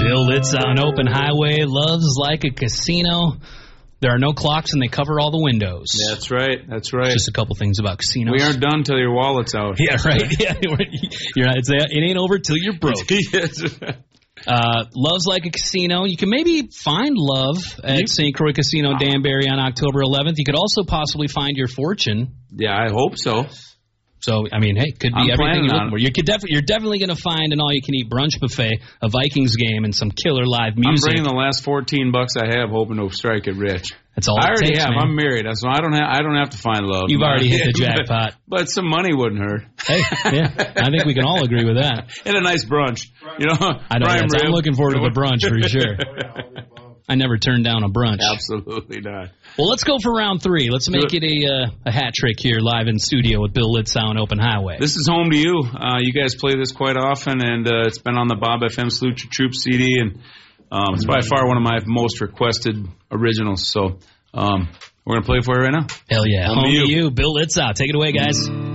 Bill Litzow on Open Highway. Love's like a casino. There are no clocks, and they cover all the windows. That's right. That's right. Just a couple things about casinos. We aren't done till your wallet's out. Yeah, right. Yeah, you're not, it ain't over till you're broke. Yes. Love's like a casino. You can maybe find love at St. Croix Casino Danbury on October 11th. You could also possibly find your fortune. Yeah, I hope so. So, I mean, hey, could be everything you're looking for. You're definitely going to find an all-you-can-eat brunch buffet, a Vikings game, and some killer live music. I'm bringing the last $14 I have, hoping to strike it rich. That's all I already takes, have. man. I'm married, so I don't have to find love. You've already hit the jackpot. But some money wouldn't hurt. Hey, yeah, I think we can all agree with that. And a nice brunch. You know, I know. I'm looking forward to the brunch for sure. I never turned down a brunch. Absolutely not. Well, let's go for round 3. Let's make it a hat trick here live in studio with Bill Litzow on Open Highway. This is home to you. You guys play this quite often, and it's been on the Bob FM Salute Your Troops CD, and it's by far one of my most requested originals. So we're going to play for you right now. Hell yeah. Home to you, Bill Litzow. Take it away, guys.